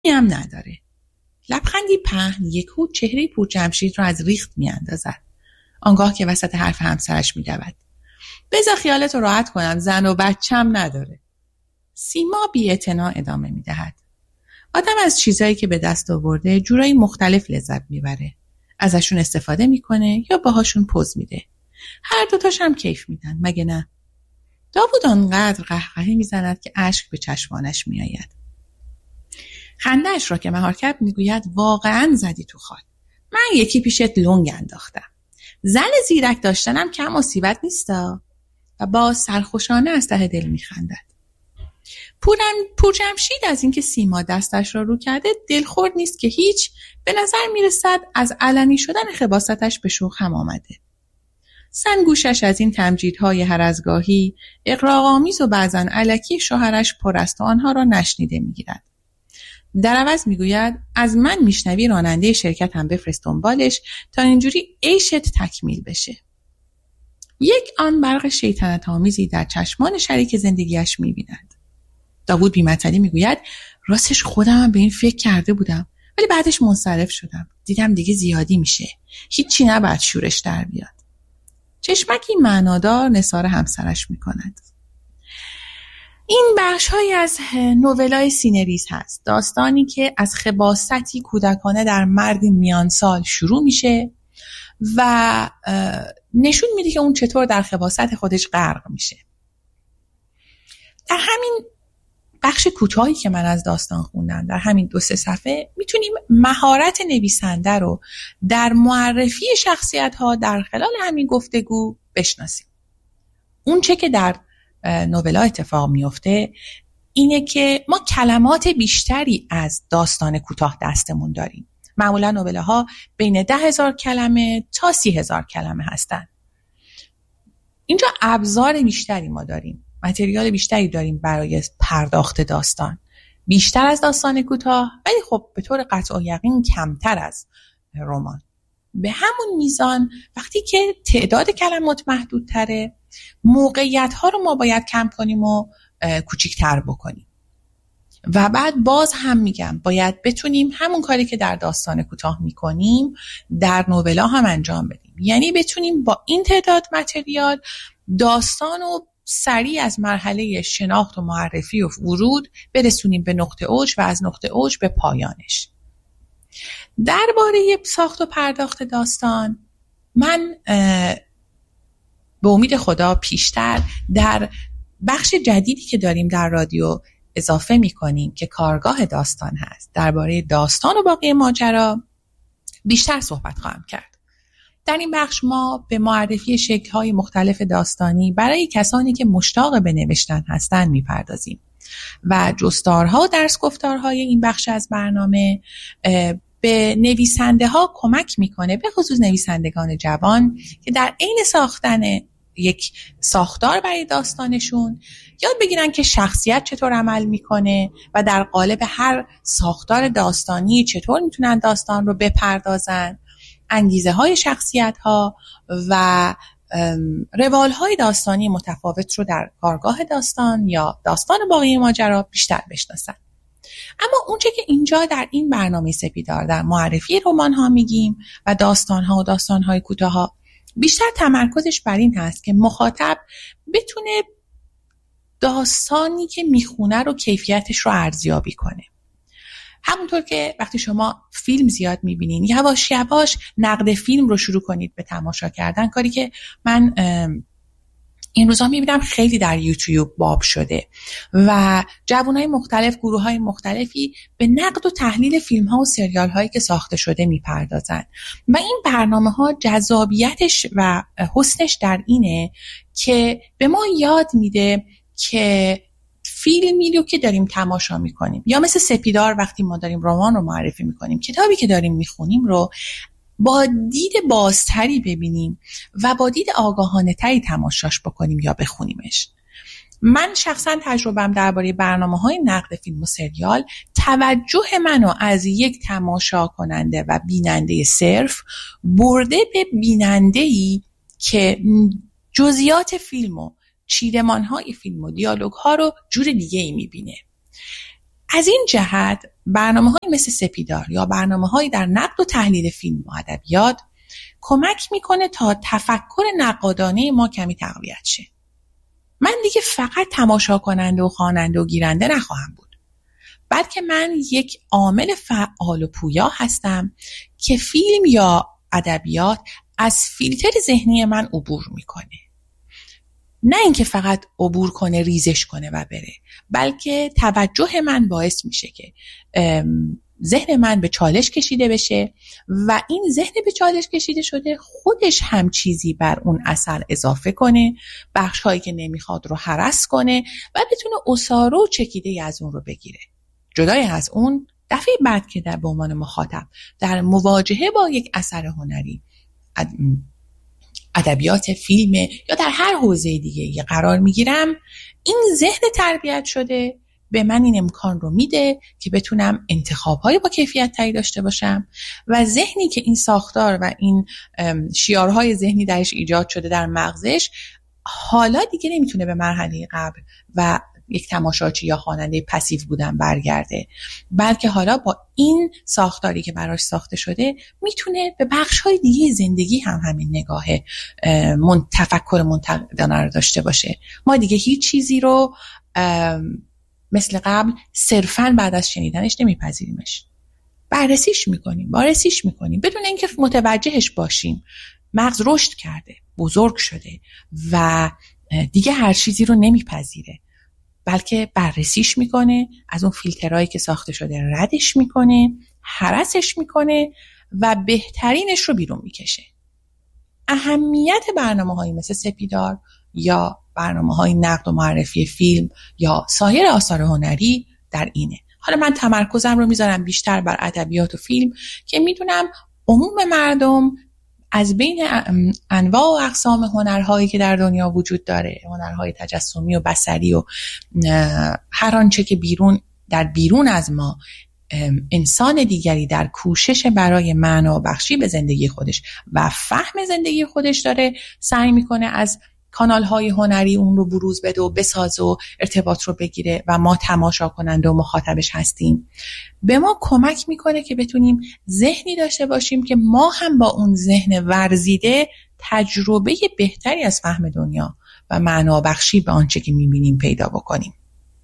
هم نداره. لبخندی پهن یکو چهره پورجمشید را از ریخت میاندازد، آنگاه که وسط حرف همسرش میدود. بذار خیالتو راحت کنم، زن و بچم نداره. سیما بی‌اعتنا ادامه میدهد. آدم از چیزایی که به دست آورده جورایی مختلف لذت میبره. ازشون استفاده میکنه یا باهاشون پوز میده. هر دوتاش هم کیف میدن، مگه نه؟ داوود آنقدر قهقهه میزند که اشک به چشمانش میآید. خنده‌اش را که مهار کرد میگوید واقعاً زدی تو خال. من یکی پیشت لنگ انداختم. زن زیرک داشتنم کم مصیبت نیستا. و با سرخوشانه از ته دل میخندد. پورجمشید از اینکه سیما دستش را رو کرده دلخور نیست که هیچ، به نظر میرسد از علنی شدن خباثتش به شوخ هم آمده. سنگوشش از این تمجیدهای هر از گاهی اغراق‌آمیز و بعضاً الکی شوهرش پر است و آنها را نشنیده میگیرد. در عوض میگوید از من میشنوی راننده شرکت هم بفرست دنبالش تا اینجوری عیشت تکمیل بشه. یک آن برق شیطنت آمیزی در چشمان شریک زندگیش میبیند. داوود بی‌مطلی میگوید راستش خودم هم به این فکر کرده بودم، ولی بعدش منصرف شدم. دیدم دیگه زیادی میشه. هیچی نباید شورش در بیاد. چشمکی معنادار نثار همسرش میکند. این بخش‌هایی از نوولای سینه‌ریز هست. داستانی که از خباثتی کودکانه در مردی میانسال شروع میشه و نشون میده که اون چطور در خباثت خودش غرق میشه. در همین بخش کوتاهی که من از داستان خوندم، در همین 2-3 صفحه میتونیم مهارت نویسنده رو در معرفی شخصیت‌ها در خلال همین گفتگو بشناسیم. اون چه که در نوبلا اتفاق میفته اینه که ما کلمات بیشتری از داستان کوتاه دستمون داریم. معمولا نوبلاها بین 10,000 کلمه تا 30,000 کلمه هستن. اینجا ابزار بیشتری ما داریم، متریال بیشتری داریم برای پرداخت داستان، بیشتر از داستان کوتاه، ولی خب به طور قطع و یقین کمتر از رمان. به همون میزان وقتی که تعداد کلمات محدودتره، موقعیت ها رو ما باید کم کنیم و کوچیک‌تر بکنیم. و بعد باز هم میگم باید بتونیم همون کاری که در داستان کوتاه میکنیم در نوبلا هم انجام بدیم. یعنی بتونیم با این تعداد متریال داستان و سریع از مرحله شناخت و معرفی و ورود برسونیم به نقطه اوج و از نقطه اوج به پایانش. درباره ساخت و پرداخت داستان من به امید خدا پیشتر در بخش جدیدی که داریم در رادیو اضافه می‌کنیم که کارگاه داستان هست، درباره داستان و باقی ماجرا بیشتر صحبت خواهم کرد. در این بخش ما به معرفی شکل‌های مختلف داستانی برای کسانی که مشتاق به نوشتن هستند می‌پردازیم و جستارها و درس گفتارهای این بخش از برنامه به نویسنده ها کمک میکنه، به خصوص نویسندگان جوان که در عین ساختن یک ساختار برای داستانشون یاد بگیرن که شخصیت چطور عمل میکنه و در قالب هر ساختار داستانی چطور میتونن داستان رو بپردازن، انگیزه های شخصیت ها و روال های داستانی متفاوت رو در کارگاه داستان یا داستان باقی ماجرا بیشتر بشناسن. اما اونچه که اینجا در این برنامه سپیدار در معرفی رمان ها میگیم و داستان ها و داستان های کوتاه ها بیشتر تمرکزش بر این هست که مخاطب بتونه داستانی که میخونه رو کیفیتش رو ارزیابی کنه. همونطور که وقتی شما فیلم زیاد میبینین یواش یواش نقد فیلم رو شروع کنید به تماشا کردن، کاری که من این روزا میبینم خیلی در یوتیوب باب شده و جوانای مختلف، گروه‌های مختلفی به نقد و تحلیل فیلم‌ها و سریال‌هایی که ساخته شده میپردازن و این برنامه‌ها جذابیتش و حسنش در اینه که به ما یاد میده که فیلمی رو که داریم تماشا میکنیم یا مثل سپیدار وقتی ما داریم رمان رو معرفی میکنیم، کتابی که داریم میخونیم رو با دید بازتری ببینیم و با دید آگاهانه تری تماشاش بکنیم یا بخونیمش. من شخصا تجربه‌ام درباره برنامه‌های نقد فیلم و سریال توجه منو از یک تماشا کننده و بیننده صرف برده به بیننده‌ای که جزئیات فیلم و چیدمان‌های فیلم و دیالوگ‌ها رو جور دیگه‌ای می‌بینه. از این جهت برنامه‌های مثل سپیدار یا برنامه‌های در نقد و تحلیل فیلم و ادبیات کمک میکنه تا تفکر نقادانه ما کمی تقویت شه. من دیگه فقط تماشا کننده و خواننده و گیرنده نخواهم بود، بلکه من یک عامل فعال و پویا هستم که فیلم یا ادبیات از فیلتر ذهنی من عبور میکنه. نه اینکه فقط عبور کنه، ریزش کنه و بره، بلکه توجه من باعث میشه که ذهن من به چالش کشیده بشه و این ذهن به چالش کشیده شده خودش هم چیزی بر اون اثر اضافه کنه، بخش هایی که نمیخواد رو هرس کنه و بتونه اصاره و چکیده از اون رو بگیره. جدای از اون، دفعه بعد که به عنوان مخاطب در مواجهه با یک اثر هنری، ادبیات، فیلم یا در هر حوزه دیگه قرار میگیرم، این ذهن تربیت شده به من این امکان رو میده که بتونم انتخاب‌های با کیفیت تری داشته باشم و ذهنی که این ساختار و این شیارهای ذهنی درش ایجاد شده در مغزش حالا دیگه نمیتونه به مرحله قبل و یک تماشاچی یا خواننده پسیو بودن برگرده، بلکه حالا با این ساختاری که براش ساخته شده میتونه به بخش‌های دیگه زندگی هم همین نگاه تفکر منتقدانه رو داشته باشه. ما دیگه هیچ چیزی رو مثل قبل صرفاً بعد از شنیدنش نمیپذیریمش. بررسیش میکنیم بدون اینکه متوجهش باشیم. مغز رشد کرده، بزرگ شده و دیگه هر چیزی رو نمیپذیره، بلکه بررسیش میکنه، از اون فیلترهایی که ساخته شده ردش میکنه، هرسش میکنه و بهترینش رو بیرون میکشه. اهمیت برنامه‌هایی مثل سپیدار یا برنامه‌های نقد و معرفی فیلم یا سایر آثار هنری در اینه. حالا من تمرکزم رو میذارم بیشتر بر ادبیات و فیلم که میدونم عموم مردم از بین انواع و اقسام هنرهایی که در دنیا وجود داره، هنرهای تجسمی و بصری و هر آنچه که بیرون از ما انسان دیگری در کوشش برای معنا بخشی به زندگی خودش و فهم زندگی خودش داره سعی میکنه از کانال‌های هنری اون رو بروز بده و بسازه و ارتباط رو بگیره و ما تماشا کننده و مخاطبش هستیم. به ما کمک میکنه که بتونیم ذهنی داشته باشیم که ما هم با اون ذهن ورزیده تجربه بهتری از فهم دنیا و معنا بخشی به آنچه که میبینیم پیدا بکنیم.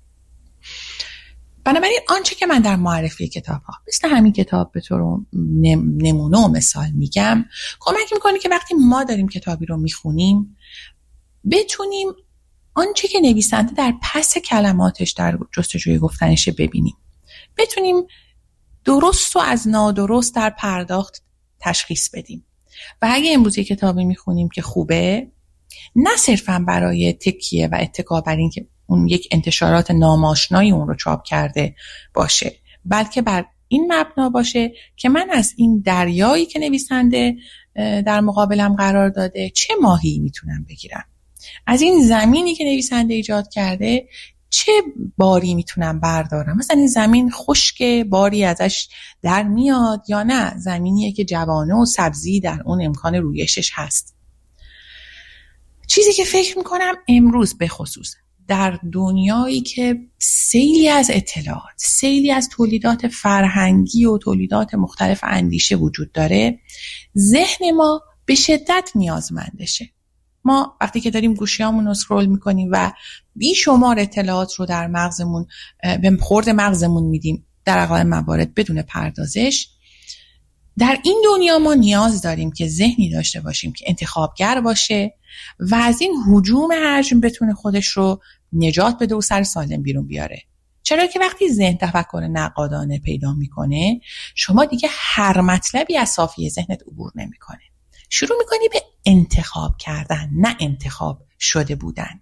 بنابراین آنچه که من در معرفی کتاب‌ها مثل همین کتاب به طور نمونه و مثال میگم، کمک میکنه که وقتی ما داریم کتابی رو میخونیم بتونیم آنچه که نویسنده در پس کلماتش در جستجوی گفتنش ببینیم، بتونیم درست و از نادرست در پرداخت تشخیص بدیم. و اگه امروز یک کتابی میخونیم که خوبه، نه صرفاً برای تکیه و اتکا بر این که اون یک انتشارات ناماشنایی اون رو چاپ کرده باشه، بلکه بر این مبنا باشه که من از این دریایی که نویسنده در مقابلم قرار داده چه ماهی میتونم بگیرم، از این زمینی که نویسنده ایجاد کرده چه باری میتونم بردارم. مثلا این زمین خشک، باری ازش در میاد، یا نه زمینیه که جوانه و سبزی در اون امکان رویشش هست. چیزی که فکر میکنم امروز به خصوص در دنیایی که سیلی از اطلاعات، سیلی از تولیدات فرهنگی و تولیدات مختلف اندیشه وجود داره، ذهن ما به شدت نیازمندشه. ما وقتی که داریم گوشیامون رو اسکرول میکنیم و بیشمار اطلاعات رو در مغزمون به خورد مغزمون میدیم، در اغلب موارد بدون پردازش، در این دنیا ما نیاز داریم که ذهنی داشته باشیم که انتخابگر باشه و از این هجوم حجم بتونه خودش رو نجات بده و سر سالم بیرون بیاره. چرا که وقتی ذهن تفکر نقادانه پیدا میکنه، شما دیگه هر مطلبی از صافی ذهنت عبور نمیکنه. شروع میکنی به انتخاب کردن، نه انتخاب شده بودن.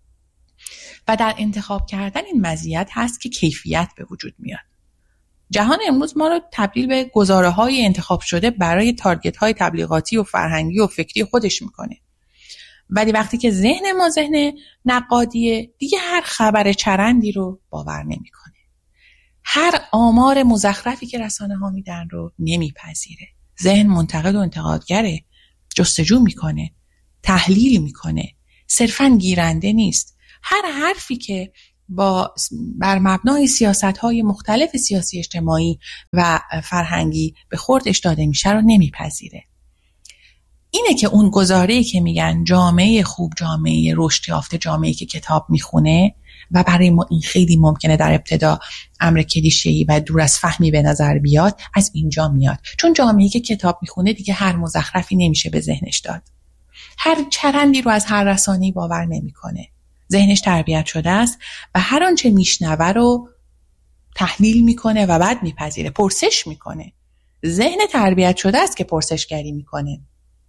و در انتخاب کردن این مزیت هست که کیفیت به وجود میاد. جهان امروز ما رو تبدیل به گزاره‌های انتخاب شده برای تارگت‌های تبلیغاتی و فرهنگی و فکری خودش میکنه. ولی وقتی که ذهن ما ذهن نقادیه، دیگه هر خبر چرندی رو باور نمیکنه. هر آمار مزخرفی که رسانه‌ها میدن رو نمیپذیره. ذهن منتقد و انتقادگره، جستجو میکنه، تحلیل میکنه، صرفاً گیرنده نیست. هر حرفی که بر مبنای سیاست‌های مختلف سیاسی اجتماعی و فرهنگی به خوردش داده میشه رو نمیپذیره. اینه که اون گزاره‌ای که میگن جامعه خوب، جامعه رشد یافته، جامعه‌ای که کتاب میخونه و برای ما این خیلی ممکنه در ابتدا امر کلیشه‌ای و دور از فهمی به نظر بیاد، از اینجا میاد. چون جامعه‌ای که کتاب میخونه دیگه هر مزخرفی نمیشه به ذهنش داد. هر چرندی رو از هر رسانه‌ای باور نمیکنه. ذهنش تربیت شده است و هر آنچه میشنوه رو تحلیل میکنه و بعد میپذیره، پرسش میکنه. ذهن تربیت شده است که پرسشگری میکنه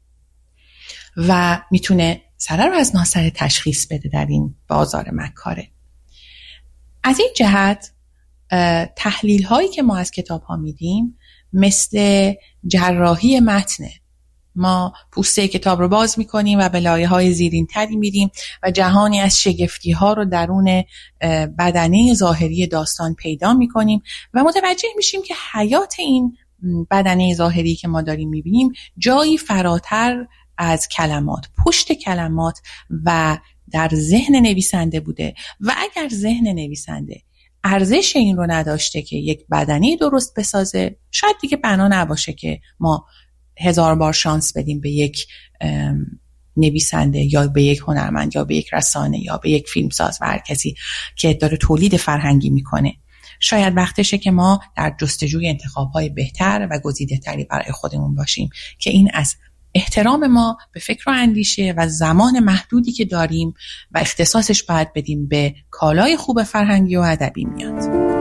و میتونه سره رو از ناسره تشخیص بده در این بازار مکاره. از این جهت تحلیل هایی که ما از کتاب ها میدیم مثل جراحی متنه. ما پوسته کتاب رو باز میکنیم و به لایه های زیرین تری میریم و جهانی از شگفتی ها رو درون بدنه ظاهری داستان پیدا میکنیم و متوجه میشیم که حیات این بدنه ظاهری که ما داریم میبینیم جایی فراتر از کلمات، پشت کلمات و در ذهن نویسنده بوده و اگر ذهن نویسنده ارزش این رو نداشته که یک بدنه درست بسازه، شاید دیگه بنا نباشه که ما 1000 بار شانس بدیم به یک نویسنده یا به یک هنرمند یا به یک رسانه یا به یک فیلمساز و هر کسی که داره تولید فرهنگی میکنه. شاید وقتشه که ما در جستجوی انتخاب‌های بهتر و گزیده‌تری برای خودمون باشیم که این از احترام ما به فکر و اندیشه و زمان محدودی که داریم و اختصاصش باید بدیم به کالای خوب فرهنگی و ادبی میاد.